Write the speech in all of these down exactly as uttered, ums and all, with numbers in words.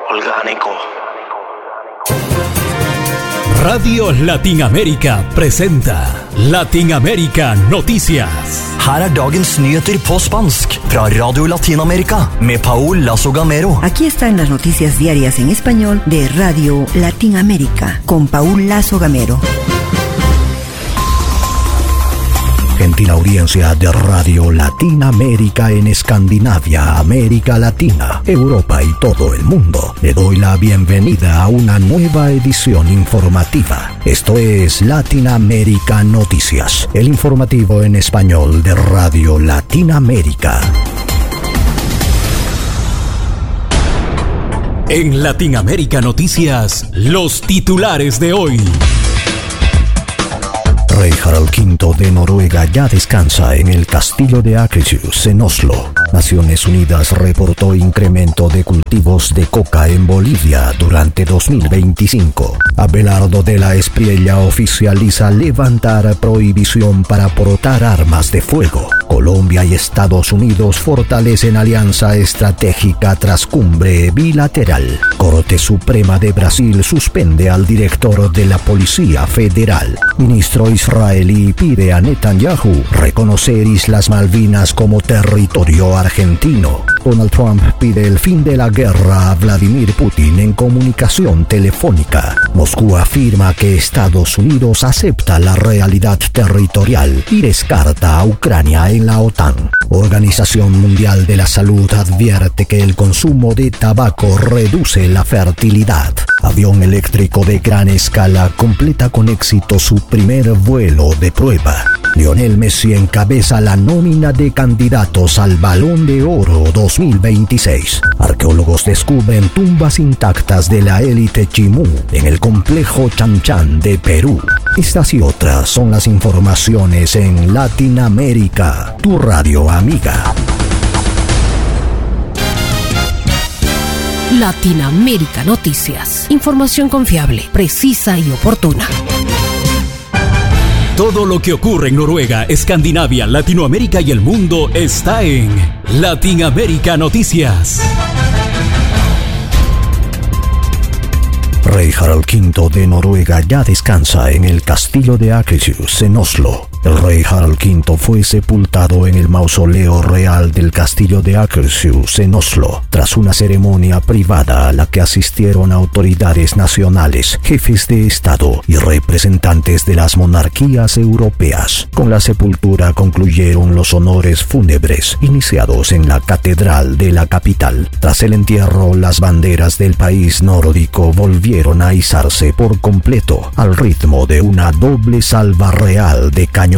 orgánico. Radio Latinamérica presenta Latinamérica Noticias. Her er dagens nyheter på spansk fra Radio Latinamerika med Paul Lazo Gamero. Aquí están las noticias diarias en español de Radio Latinamérica con Paul Lazo Gamero. Gentil audiencia de Radio Latinamérica en Escandinavia, América Latina, Europa y todo el mundo. Le doy la bienvenida a una nueva edición informativa. Esto es Latinamérica Noticias, el informativo en español de Radio Latinamérica. En Latinamérica Noticias, los titulares de hoy. Rey Harald quinto de Noruega ya descansa en el castillo de Akershus en Oslo. Naciones Unidas reportó incremento de cultivos de coca en Bolivia durante dos mil veinticinco. Abelardo de la Espriella oficializa levantar prohibición para portar armas de fuego. Colombia y Estados Unidos fortalecen alianza estratégica tras cumbre bilateral. Corte Suprema de Brasil suspende al director de la Policía Federal. Ministro israelí pide a Netanyahu reconocer Islas Malvinas como territorio argentino. Donald Trump pide el fin de la guerra a Vladimir Putin en comunicación telefónica. Moscú afirma que Estados Unidos acepta la realidad territorial y descarta a Ucrania en la OTAN. Organización Mundial de la Salud advierte que el consumo de tabaco reduce la fertilidad. Avión eléctrico de gran escala completa con éxito su primer vuelo de prueba. Lionel Messi encabeza la nómina de candidatos al Balón de Oro dos mil veintiséis. Arqueólogos descubren tumbas intactas de la élite Chimú en el complejo Chan Chan de Perú. Estas y otras son las informaciones en Latinamérica, tu radio amiga. Latinamérica Noticias. Información confiable, precisa y oportuna. Todo lo que ocurre en Noruega, Escandinavia, Latinoamérica y el mundo está en Latinamérica Noticias. Rey Harald quinto de Noruega ya descansa en el castillo de Akershus en Oslo. El rey Harald quinto fue sepultado en el mausoleo real del castillo de Akershus en Oslo, tras una ceremonia privada a la que asistieron autoridades nacionales, jefes de Estado y representantes de las monarquías europeas. Con la sepultura concluyeron los honores fúnebres iniciados en la catedral de la capital. Tras el entierro, las banderas del país nórdico volvieron a izarse por completo al ritmo de una doble salva real de cañonazos.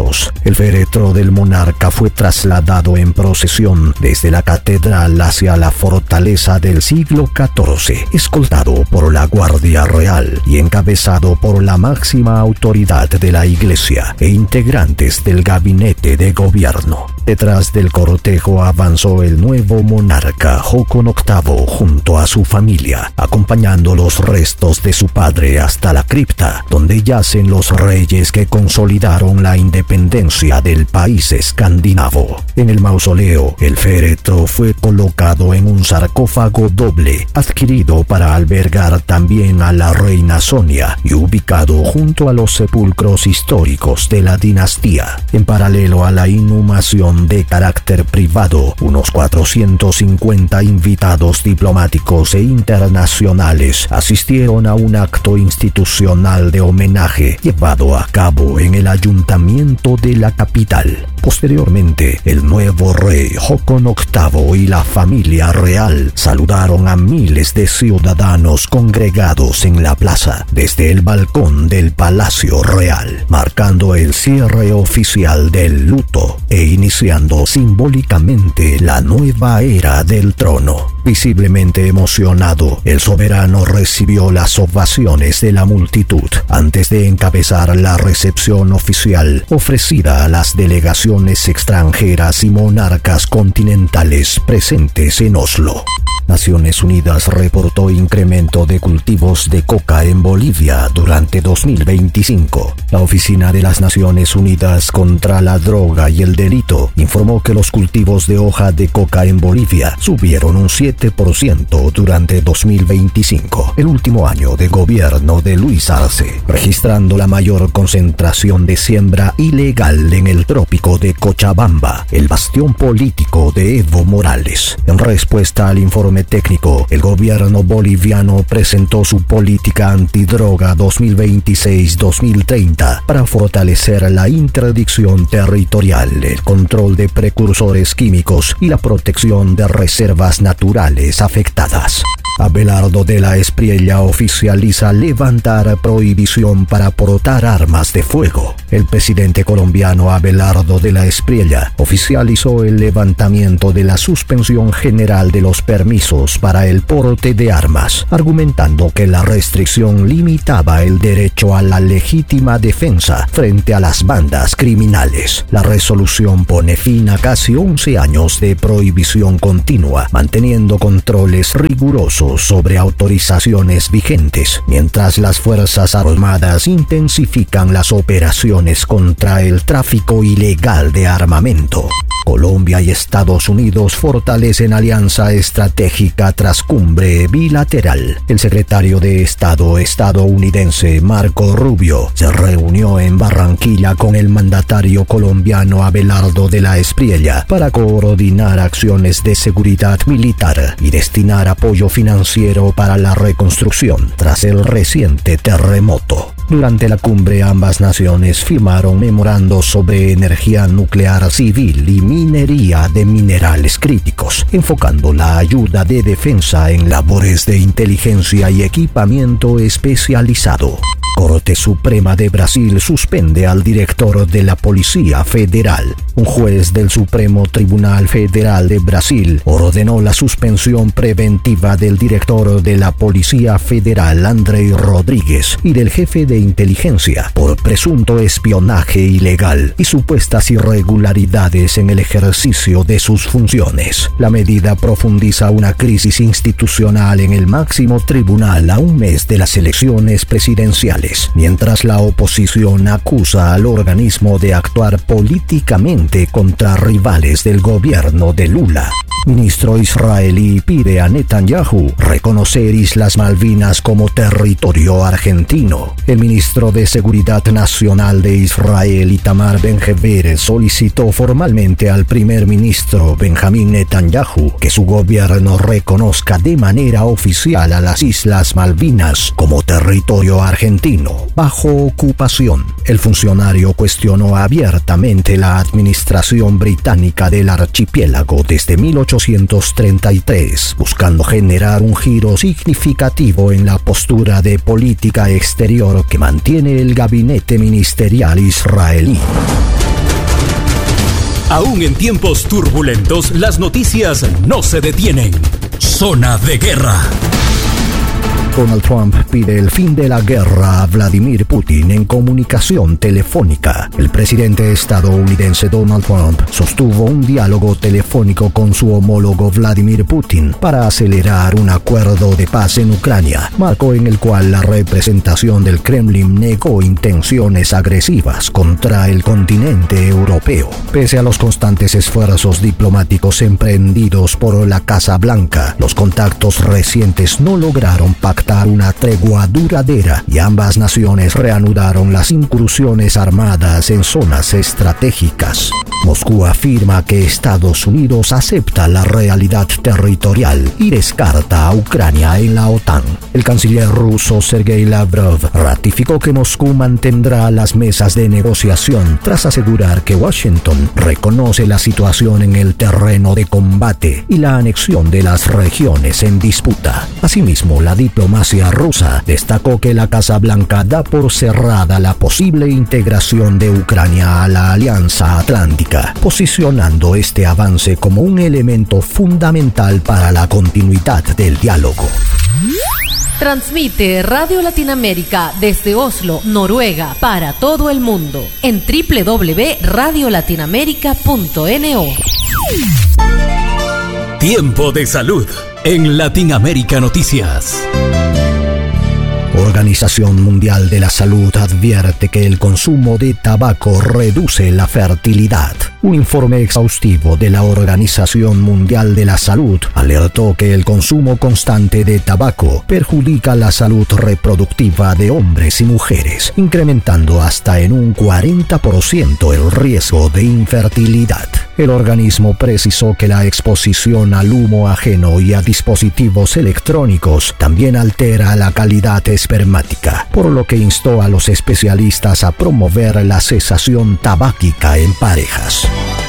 El féretro del monarca fue trasladado en procesión desde la catedral hacia la fortaleza del siglo catorce, escoltado por la Guardia Real y encabezado por la máxima autoridad de la Iglesia e integrantes del gabinete de gobierno. Detrás del cortejo avanzó el nuevo monarca Håkon octavo junto a su familia, acompañando los restos de su padre hasta la cripta, donde yacen los reyes que consolidaron la independencia del país escandinavo. En el mausoleo, el féretro fue colocado en un sarcófago doble, adquirido para albergar también a la reina Sonia y ubicado junto a los sepulcros históricos de la dinastía. En paralelo a la inhumación de carácter privado, unos cuatrocientos cincuenta invitados diplomáticos e internacionales asistieron a un acto institucional de homenaje llevado a cabo en el ayuntamiento de la capital. Posteriormente, el nuevo rey Håkon octavo y la familia real saludaron a miles de ciudadanos congregados en la plaza desde el balcón del Palacio Real, marcando el cierre oficial del luto e iniciando simbólicamente la nueva era del trono. Visiblemente emocionado, el soberano recibió las ovaciones de la multitud antes de encabezar la recepción oficial ofrecida a las delegaciones extranjeras y monarcas continentales presentes en Oslo. Naciones Unidas reportó incremento de cultivos de coca en Bolivia durante dos mil veinticinco. La Oficina de las Naciones Unidas contra la Droga y el Delito informó que los cultivos de hoja de coca en Bolivia subieron un siete por ciento durante dos mil veinticinco, el último año de gobierno de Luis Arce, registrando la mayor concentración de siembra ilegal en el trópico de Cochabamba, el bastión político de Evo Morales. En respuesta al informe técnico, el gobierno boliviano presentó su política antidroga dos mil veintiséis dos mil treinta para fortalecer la interdicción territorial, el control de precursores químicos y la protección de reservas naturales afectadas. Abelardo de la Espriella oficializa levantar prohibición para portar armas de fuego. El presidente colombiano Abelardo de la Espriella oficializó el levantamiento de la suspensión general de los permisos para el porte de armas, argumentando que la restricción limitaba el derecho a la legítima defensa frente a las bandas criminales. La resolución pone fin a casi once años de prohibición continua, manteniendo controles rigurosos sobre autorizaciones vigentes, mientras las Fuerzas Armadas intensifican las operaciones contra el tráfico ilegal de armamento. Colombia y Estados Unidos fortalecen alianza estratégica tras cumbre bilateral. El secretario de Estado estadounidense Marco Rubio se reunió en Barranquilla con el mandatario colombiano Abelardo de la Espriella para coordinar acciones de seguridad militar y destinar apoyo financiero para la reconstrucción tras el reciente terremoto. Durante la cumbre, ambas naciones firmaron memorandos sobre energía nuclear civil y minería de minerales críticos, enfocando la ayuda de defensa en labores de inteligencia y equipamiento especializado. Corte Suprema de Brasil suspende al director de la Policía Federal. Un juez del Supremo Tribunal Federal de Brasil ordenó la suspensión preventiva del director de la Policía Federal, André Rodríguez, y del jefe de inteligencia por presunto espionaje ilegal y supuestas irregularidades en el ejercicio de sus funciones. La medida profundiza una crisis institucional en el máximo tribunal a un mes de las elecciones presidenciales, mientras la oposición acusa al organismo de actuar políticamente contra rivales del gobierno de Lula. Ministro israelí pide a Netanyahu reconocer Islas Malvinas como territorio argentino. El ministro de Seguridad Nacional de Israel, Itamar Ben-Gvir, solicitó formalmente al primer ministro Benjamín Netanyahu que su gobierno reconozca de manera oficial a las Islas Malvinas como territorio argentino bajo ocupación. El funcionario cuestionó abiertamente la administración británica del archipiélago desde mil ochocientos treinta y tres, buscando generar un giro significativo en la postura de política exterior que mantiene el gabinete ministerial israelí. Aún en tiempos turbulentos, las noticias no se detienen. Zona de guerra. Donald Trump pide el fin de la guerra a Vladimir Putin en comunicación telefónica. El presidente estadounidense Donald Trump sostuvo un diálogo telefónico con su homólogo Vladimir Putin para acelerar un acuerdo de paz en Ucrania, marco en el cual la representación del Kremlin negó intenciones agresivas contra el continente europeo. Pese a los constantes esfuerzos diplomáticos emprendidos por la Casa Blanca, los contactos recientes no lograron pactar una tregua duradera y ambas naciones reanudaron las incursiones armadas en zonas estratégicas. Moscú afirma que Estados Unidos acepta la realidad territorial y descarta a Ucrania en la OTAN. El canciller ruso Sergei Lavrov ratificó que Moscú mantendrá las mesas de negociación tras asegurar que Washington reconoce la situación en el terreno de combate y la anexión de las regiones en disputa. Asimismo, la diplomacia rusa destacó que la Casa Blanca da por cerrada la posible integración de Ucrania a la Alianza Atlántica, posicionando este avance como un elemento fundamental para la continuidad del diálogo. Transmite Radio Latinoamérica desde Oslo, Noruega, para todo el mundo en doble u doble u doble u punto radio latinoamerica punto no. Tiempo de salud. en Latinoamérica Noticias. Organización Mundial de la Salud advierte que el consumo de tabaco reduce la fertilidad. Un informe exhaustivo de la Organización Mundial de la Salud alertó que el consumo constante de tabaco perjudica la salud reproductiva de hombres y mujeres, incrementando hasta en un cuarenta por ciento el riesgo de infertilidad. El organismo precisó que la exposición al humo ajeno y a dispositivos electrónicos también altera la calidad espermática, por lo que instó a los especialistas a promover la cesación tabáquica en parejas.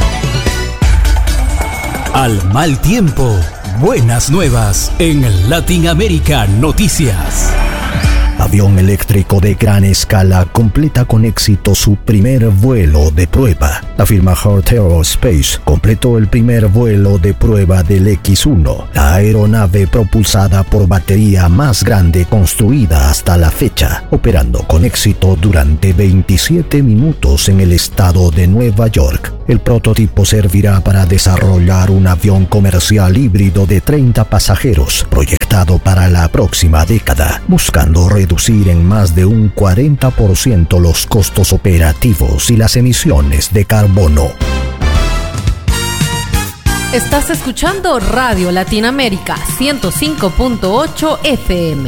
Al mal tiempo, buenas nuevas en Latinoamérica Noticias. Avión eléctrico de gran escala completa con éxito su primer vuelo de prueba. La firma Heart Aerospace completó el primer vuelo de prueba del X uno, la aeronave propulsada por batería más grande construida hasta la fecha, operando con éxito durante veintisiete minutos en el estado de Nueva York. El prototipo servirá para desarrollar un avión comercial híbrido de treinta pasajeros, proyectado para la próxima década, buscando reducir en más de un cuarenta por ciento los costos operativos y las emisiones de carbono. Estás escuchando Radio Latinoamérica ciento cinco punto ocho F M.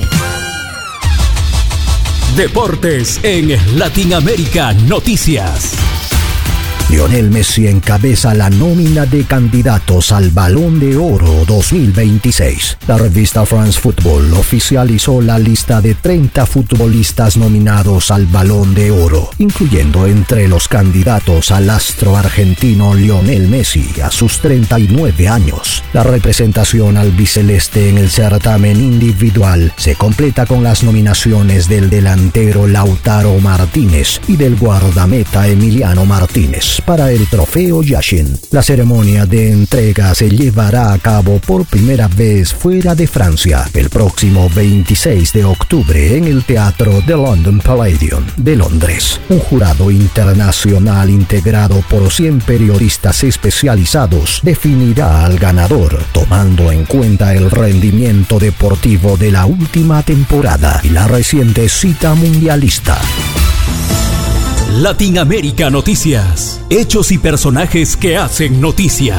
Deportes en Latinoamérica Noticias. Lionel Messi encabeza la nómina de candidatos al Balón de Oro dos mil veintiséis. La revista France Football oficializó la lista de treinta futbolistas nominados al Balón de Oro, incluyendo entre los candidatos al astro argentino Lionel Messi a sus treinta y nueve años. La representación albiceleste en el certamen individual se completa con las nominaciones del delantero Lautaro Martínez y del guardameta Emiliano Martínez para el trofeo Yashin. La ceremonia de entrega se llevará a cabo por primera vez fuera de Francia el próximo veintiséis de octubre en el Teatro de London Palladium de Londres. Un jurado internacional integrado por cien periodistas especializados definirá al ganador, tomando en cuenta el rendimiento deportivo de la última temporada y la reciente cita mundialista. Latinoamérica Noticias. Hechos y personajes que hacen noticia.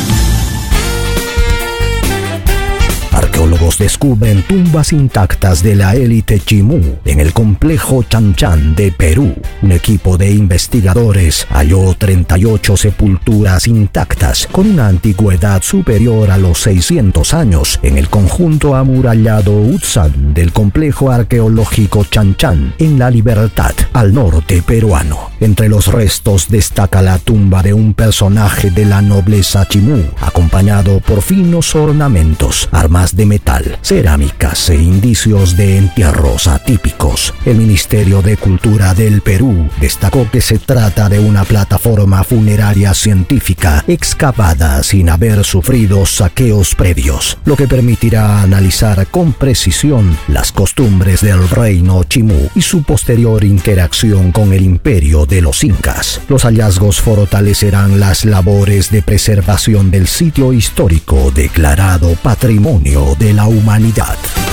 Arqueólogos descubren tumbas intactas de la élite Chimú en el complejo Chan Chan de Perú. Un equipo de investigadores halló treinta y ocho sepulturas intactas con una antigüedad superior a los seiscientos años en el conjunto amurallado Utzan del complejo arqueológico Chan Chan en La Libertad, al norte peruano. Entre los restos destaca la tumba de un personaje de la nobleza Chimú, acompañado por finos ornamentos, armas de metal, cerámicas e indicios de entierros atípicos. El Ministerio de Cultura del Perú destacó que se trata de una plataforma funeraria científica excavada sin haber sufrido saqueos previos, lo que permitirá analizar con precisión las costumbres del reino Chimú y su posterior interacción con el imperio de los incas. Los hallazgos fortalecerán las labores de preservación del sitio histórico declarado Patrimonio de la Humanidad.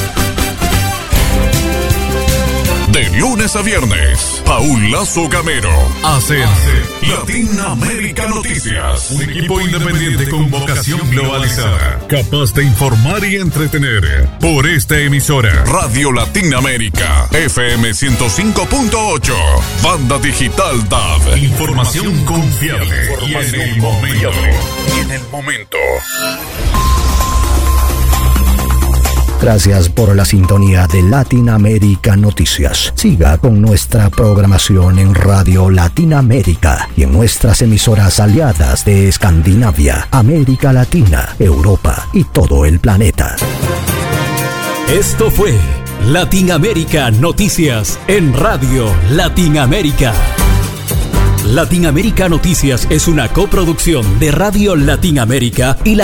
De lunes a viernes, Paul Lazo Gamero hace Latinoamérica Noticias, un equipo independiente con vocación globalizada, capaz de informar y entretener. Por esta emisora, Radio Latinoamérica, F M ciento cinco punto ocho, banda digital D A B. Información confiable y en el momento. Y en el momento. Gracias por la sintonía de Latinoamérica Noticias. Siga con nuestra programación en Radio Latinoamérica y en nuestras emisoras aliadas de Escandinavia, América Latina, Europa y todo el planeta. Esto fue Latinoamérica Noticias en Radio Latinoamérica. Latinoamérica Noticias es una coproducción de Radio Latinoamérica y la